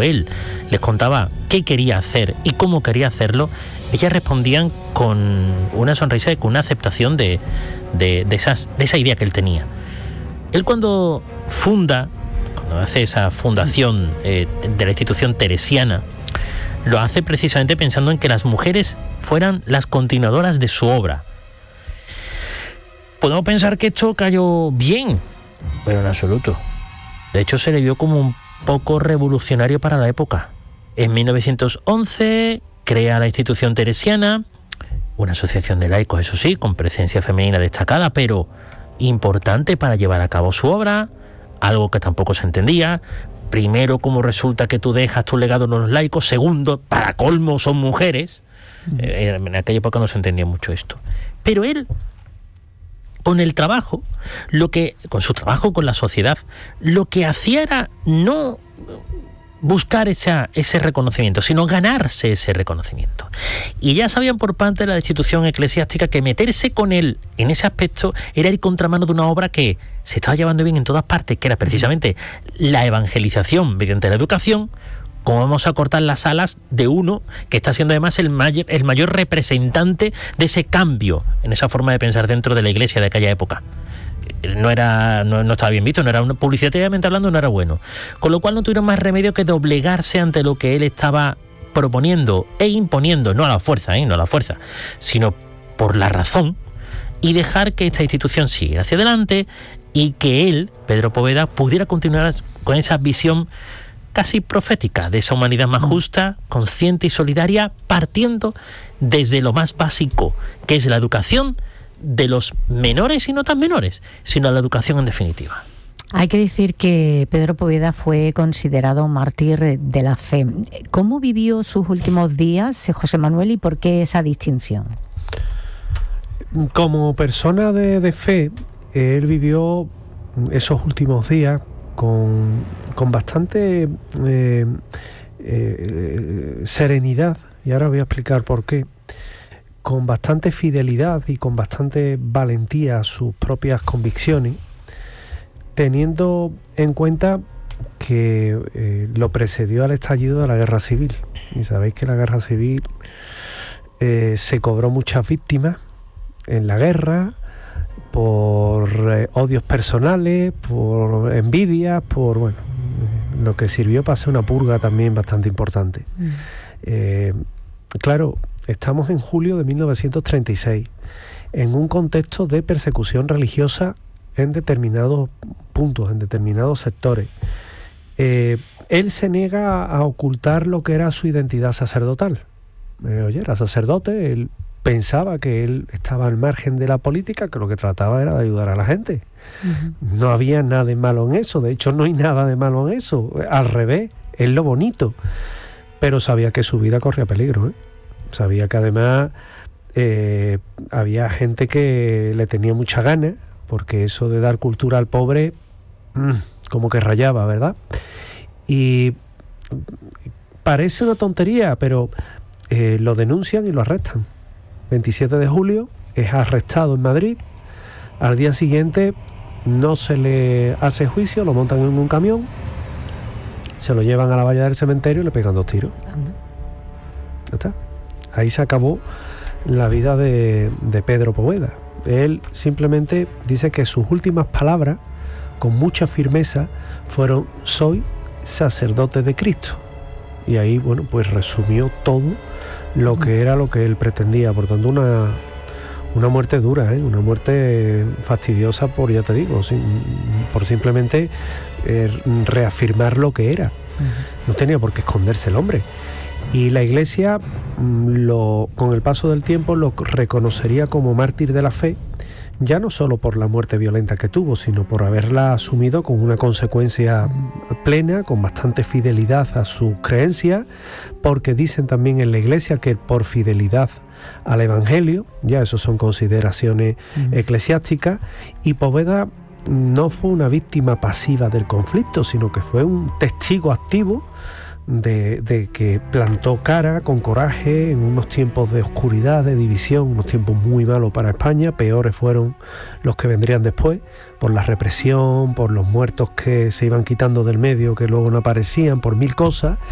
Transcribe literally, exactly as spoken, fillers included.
él les contaba qué quería hacer y cómo quería hacerlo, ellas respondían con una sonrisa y con una aceptación de, de, de, esas, de esa idea que él tenía. Él cuando funda, cuando hace esa fundación eh, de la institución teresiana, lo hace precisamente pensando en que las mujeres fueran las continuadoras de su obra. Podemos pensar que esto cayó bien, pero en absoluto. De hecho, se le vio como un poco revolucionario para la época. En mil novecientos once crea la institución teresiana, una asociación de laicos, eso sí, con presencia femenina destacada, pero importante para llevar a cabo su obra, algo que tampoco se entendía. Primero, como resulta que tú dejas tu legado en los laicos. Segundo, para colmo, son mujeres. Eh, en aquella época no se entendía mucho esto. Pero él, con el trabajo, lo que, con su trabajo con la sociedad, lo que hacía era no buscar esa, ese reconocimiento, sino ganarse ese reconocimiento. Y ya sabían por parte de la institución eclesiástica que meterse con él en ese aspecto era ir contramano de una obra que se estaba llevando bien en todas partes, que era precisamente la evangelización mediante la educación. ¿Cómo vamos a cortar las alas de uno que está siendo además el mayor, el mayor representante de ese cambio en esa forma de pensar dentro de la iglesia de aquella época? No era, no, no estaba bien visto, no era una, publicitariamente hablando, no era bueno. Con lo cual no tuvieron más remedio que doblegarse ante lo que él estaba proponiendo e imponiendo, no a la fuerza, ¿eh? no a la fuerza, sino por la razón, y dejar que esta institución siguiera hacia adelante y que él, Pedro Poveda, pudiera continuar con esa visión casi profética de esa humanidad más justa, consciente y solidaria, partiendo desde lo más básico, que es la educación de los menores y no tan menores, sino la educación en definitiva. Hay que decir que Pedro Poveda fue considerado mártir de la fe. ¿Cómo vivió sus últimos días, José Manuel, y por qué esa distinción? Como persona de, de fe, él vivió esos últimos días con, con bastante eh, eh, serenidad, y ahora voy a explicar por qué, con bastante fidelidad y con bastante valentía a sus propias convicciones, teniendo en cuenta que eh, lo precedió al estallido de la guerra civil. Y sabéis que la guerra civil eh, se cobró muchas víctimas en la guerra, por eh, odios personales, por envidias, por bueno, eh, lo que sirvió para hacer una purga también bastante importante. Mm. Eh, claro, estamos en julio de mil novecientos treinta y seis, en un contexto de persecución religiosa en determinados puntos, en determinados sectores. Eh, él se niega a ocultar lo que era su identidad sacerdotal. Eh, oye, era sacerdote, él pensaba que él estaba al margen de la política, que lo que trataba era de ayudar a la gente. Uh-huh. No había nada de malo en eso, de hecho no hay nada de malo en eso, al revés, es lo bonito. Pero sabía que su vida corría peligro, ¿eh? Sabía que además eh, había gente que le tenía mucha gana, porque eso de dar cultura al pobre, mmm, como que rayaba, ¿verdad? Y parece una tontería, pero eh, lo denuncian y lo arrestan. veintisiete de julio es arrestado en Madrid. Al día siguiente no se le hace juicio, lo montan en un camión, se lo llevan a la valla del cementerio y le pegan dos tiros. Ya está. Ahí se acabó la vida de, de Pedro Poveda. Él simplemente dice que sus últimas palabras, con mucha firmeza, fueron: soy sacerdote de Cristo. Y ahí, bueno, pues resumió todo lo que era lo que él pretendía. Por tanto, una, una muerte dura, ¿eh? Una muerte fastidiosa por, ya te digo, sin, por simplemente eh, reafirmar lo que era. Uh-huh. No tenía por qué esconderse el hombre. Y la Iglesia, lo, con el paso del tiempo, lo reconocería como mártir de la fe, ya no solo por la muerte violenta que tuvo, sino por haberla asumido con una consecuencia plena, con bastante fidelidad a sus creencias, porque dicen también en la Iglesia que por fidelidad al Evangelio, ya eso son consideraciones uh-huh. eclesiásticas, y Poveda no fue una víctima pasiva del conflicto, sino que fue un testigo activo De, de que plantó cara con coraje en unos tiempos de oscuridad, de división, unos tiempos muy malos para España. Peores fueron los que vendrían después, por la represión, por los muertos que se iban quitando del medio, que luego no aparecían, por mil cosas.